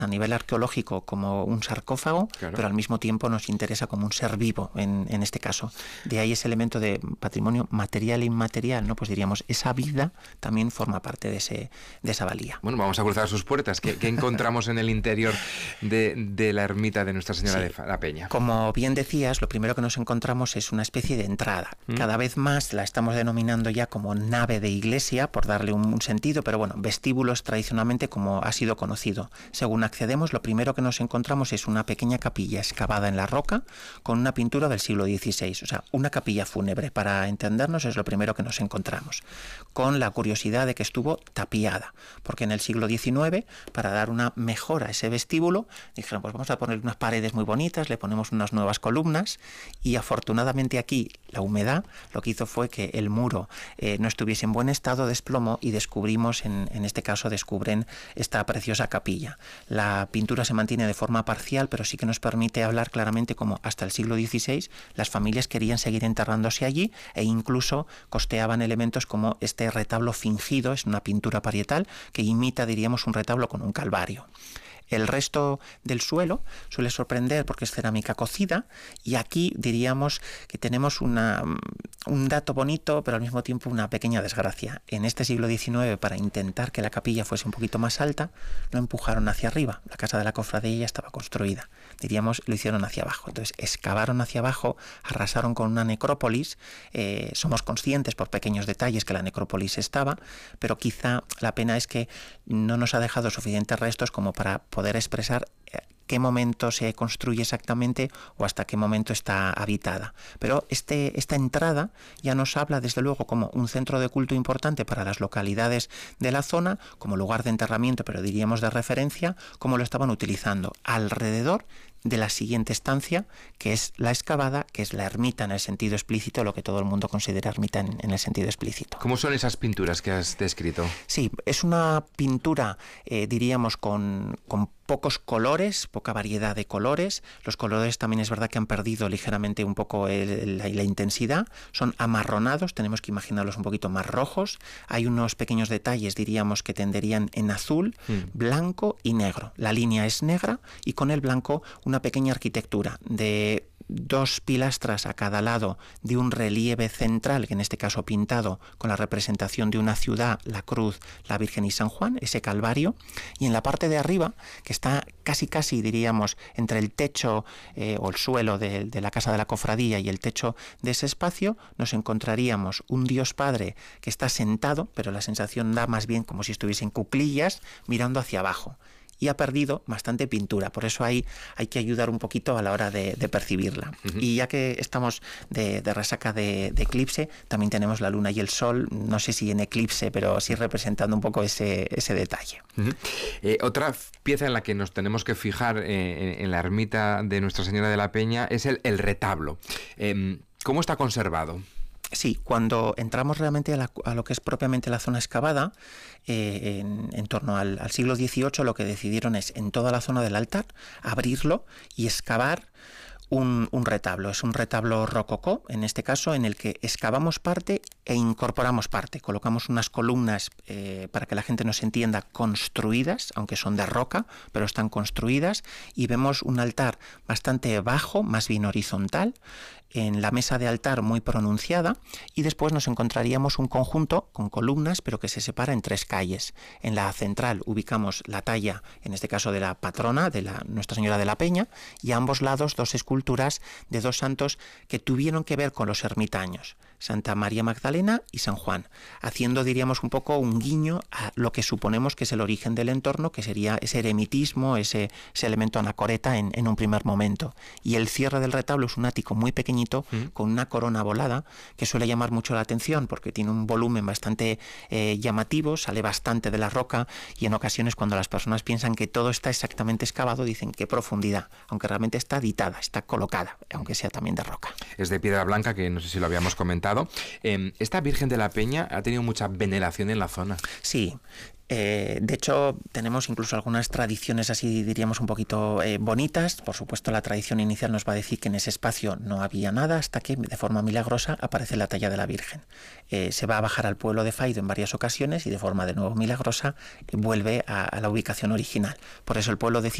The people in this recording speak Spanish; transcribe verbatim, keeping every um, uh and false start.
a nivel arqueológico como un sarcófago, claro, pero al mismo tiempo nos interesa como un ser vivo en, en este caso. De ahí ese elemento de patrimonio material e inmaterial, ¿no? Pues diríamos, esa vida también forma parte de, ese, de esa valía. Bueno, vamos a cruzar sus puertas. ¿Qué, qué encontramos en el interior de, de la ermita de Nuestra Señora sí. de la Peña? Como bien decías, lo primero que nos encontramos es una especie de entrada. ¿Mm? Cada vez más la estamos denominando ya como nave de iglesia, por darle un, un sentido, pero bueno, vestíbulos tradicionalmente como ha sido conocido. Según accedemos, lo primero que nos encontramos es una pequeña capilla excavada en la roca con una pintura del siglo dieciséis, o sea, una capilla fúnebre, para entendernos, es lo primero que nos encontramos, con la curiosidad de que estuvo tapiada, porque en el siglo diecinueve, para dar una mejora a ese vestíbulo, dijeron, pues vamos a poner unas paredes muy bonitas, le ponemos unas nuevas columnas, y afortunadamente aquí la humedad lo que hizo fue que el muro eh, no estuviese en buen estado, desplomó, y descubrimos, en, en este caso descubren esta preciosa capilla. La pintura se mantiene de forma parcial, pero sí que nos permite hablar claramente como hasta el siglo dieciséis las familias querían seguir enterrándose allí e incluso costeaban elementos como este retablo fingido, es una pintura parietal que imita, diríamos, un retablo con un calvario. El resto del suelo suele sorprender porque es cerámica cocida, y aquí diríamos que tenemos una, un dato bonito, pero al mismo tiempo una pequeña desgracia. En este siglo diecinueve, para intentar que la capilla fuese un poquito más alta, lo empujaron hacia arriba. La casa de la cofradía ya estaba construida. Diríamos, lo hicieron hacia abajo. Entonces, excavaron hacia abajo, arrasaron con una necrópolis. Eh, somos conscientes por pequeños detalles que la necrópolis estaba, pero quizá la pena es que no nos ha dejado suficientes restos como para poder poder expresar qué momento se construye exactamente o hasta qué momento está habitada. Pero este, esta entrada ya nos habla desde luego como un centro de culto importante para las localidades de la zona, como lugar de enterramiento, pero diríamos de referencia, como lo estaban utilizando alrededor de la siguiente estancia, que es la excavada, que es la ermita en el sentido explícito, lo que todo el mundo considera ermita en, en el sentido explícito. ¿Cómo son esas pinturas que has descrito? Sí, es una pintura, eh, diríamos, con, con pocos colores, poca variedad de colores. Los colores también es verdad que han perdido ligeramente un poco el, la, la intensidad. Son amarronados, tenemos que imaginarlos un poquito más rojos. Hay unos pequeños detalles, diríamos, que tenderían en azul, mm. blanco y negro. La línea es negra y con el blanco una pequeña arquitectura de dos pilastras a cada lado de un relieve central, que en este caso pintado con la representación de una ciudad, la cruz, la Virgen y San Juan, ese calvario, y en la parte de arriba, que está casi casi diríamos entre el techo eh, o el suelo de, de la casa de la cofradía y el techo de ese espacio, nos encontraríamos un Dios Padre que está sentado, pero la sensación da más bien como si estuviese en cuclillas mirando hacia abajo. Y ha perdido bastante pintura, por eso ahí hay que ayudar un poquito a la hora de, de percibirla. Uh-huh. Y ya que estamos de, de resaca de, de eclipse, también tenemos la luna y el sol, no sé si en eclipse, pero sí representando un poco ese, ese detalle. Uh-huh. Eh, otra pieza en la que nos tenemos que fijar eh, en, en la ermita de Nuestra Señora de la Peña es el, el retablo. Eh, ¿Cómo está conservado? Sí, cuando entramos realmente a, la, a lo que es propiamente la zona excavada, eh, en, en torno al, al siglo dieciocho, lo que decidieron es en toda la zona del altar abrirlo y excavar un, un retablo. Es un retablo rococó, en este caso, en el que excavamos parte e incorporamos parte. Colocamos unas columnas, eh, para que la gente nos entienda, construidas, aunque son de roca, pero están construidas, y vemos un altar bastante bajo, más bien horizontal, en la mesa de altar muy pronunciada, y después nos encontraríamos un conjunto con columnas, pero que se separa en tres calles. En la central ubicamos la talla, en este caso de la patrona, de la Nuestra Señora de la Peña, y a ambos lados dos esculturas de dos santos que tuvieron que ver con los ermitaños, Santa María Magdalena y San Juan, haciendo, diríamos, un poco un guiño a lo que suponemos que es el origen del entorno, que sería ese eremitismo, ese, ese elemento anacoreta en, en un primer momento. Y el cierre del retablo es un ático muy pequeñito, Mm. con una corona volada, que suele llamar mucho la atención porque tiene un volumen bastante eh, llamativo, sale bastante de la roca, y en ocasiones cuando las personas piensan que todo está exactamente excavado, dicen qué profundidad, aunque realmente está ditada, está colocada, aunque sea también de roca. Es de piedra blanca, que no sé si lo habíamos comentado. Eh, ¿Esta Virgen de la Peña ha tenido mucha veneración en la zona? Sí. Eh, de hecho, tenemos incluso algunas tradiciones así, diríamos, un poquito eh, bonitas. Por supuesto, la tradición inicial nos va a decir que en ese espacio no había nada hasta que, de forma milagrosa, aparece la talla de la Virgen. Eh, se va a bajar al pueblo de Faido en varias ocasiones y, de forma de nuevo milagrosa, eh, vuelve a, a la ubicación original. Por eso el pueblo decide